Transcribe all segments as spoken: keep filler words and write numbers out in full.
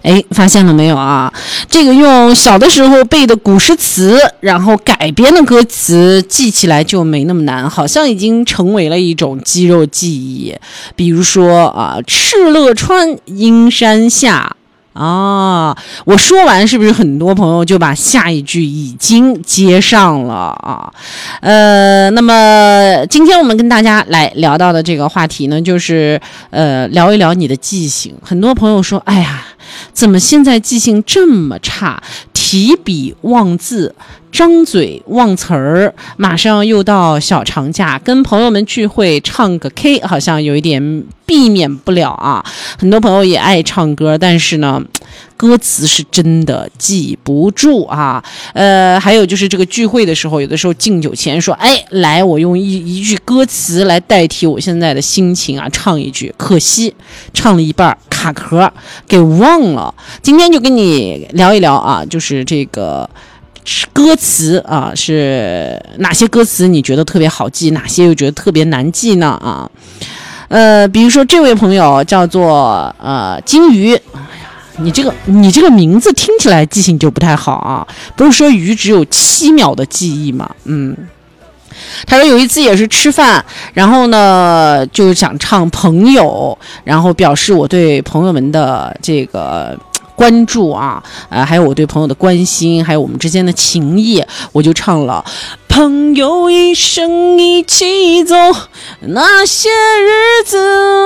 哎，发现了没有啊？这个用小的时候背的古诗词，然后改编的歌词，记起来就没那么难，好像已经成为了一种肌肉记忆。比如说啊，敕勒川，阴山下。啊，我说完是不是很多朋友就把下一句已经接上了啊？呃，那么今天我们跟大家来聊到的这个话题呢，就是呃聊一聊你的记性。很多朋友说，哎呀，怎么现在记性这么差？提笔忘字，张嘴忘词儿，马上又到小长假，跟朋友们聚会唱个 K， 好像有一点避免不了啊。很多朋友也爱唱歌，但是呢，歌词是真的记不住啊。呃，还有就是这个聚会的时候，有的时候敬酒前说，哎，来，我用一一句歌词来代替我现在的心情啊，唱一句，可惜唱了一半卡壳，给忘了。今天就跟你聊一聊啊，就是这个歌词啊，是哪些歌词你觉得特别好记，哪些又觉得特别难记呢？啊，呃，比如说这位朋友叫做呃金鱼，哎呀，你这个你这个名字听起来记性就不太好啊，不是说鱼只有七秒的记忆吗？嗯。他说有一次也是吃饭，然后呢就想唱朋友，然后表示我对朋友们的这个关注啊，呃，还有我对朋友的关心，还有我们之间的情谊，我就唱了朋友一生一起走，那些日子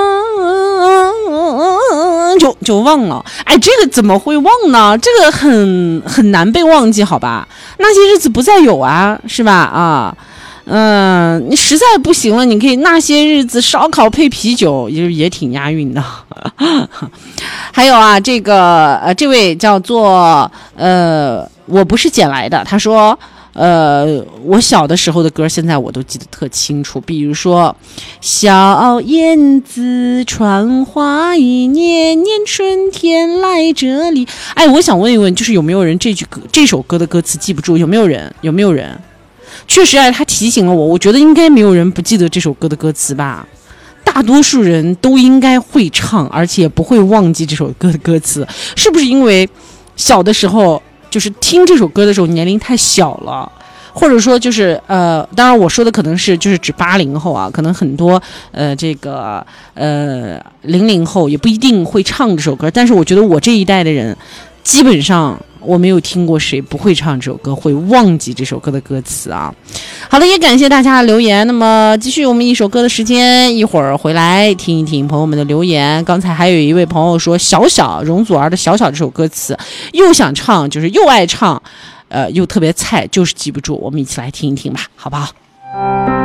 就就忘了。哎，这个怎么会忘呢？这个很很难被忘记，好吧？那些日子不再有啊，是吧？啊。嗯，你实在不行了，你可以那些日子烧烤配啤酒，也也挺押韵的。还有啊，这个呃，这位叫做呃，我不是捡来的，他说，呃，我小的时候的歌，现在我都记得特清楚，比如说小燕子穿花衣，年年春天来这里。哎，我想问一问，就是有没有人这句歌这首歌的歌词记不住？有没有人？有没有人？确实啊，他提醒了我，我觉得应该没有人不记得这首歌的歌词吧，大多数人都应该会唱，而且不会忘记这首歌的歌词。是不是因为小的时候就是听这首歌的时候年龄太小了，或者说就是呃，当然我说的可能是就是指八零后啊，可能很多呃这个呃零零后也不一定会唱这首歌，但是我觉得我这一代的人基本上我没有听过谁不会唱这首歌，会忘记这首歌的歌词啊。好的，也感谢大家的留言。那么继续我们一首歌的时间，一会儿回来听一听朋友们的留言。刚才还有一位朋友说，小小容祖儿的小小这首歌词又想唱，就是又爱唱，呃，又特别菜，就是记不住。我们一起来听一听吧，好不好？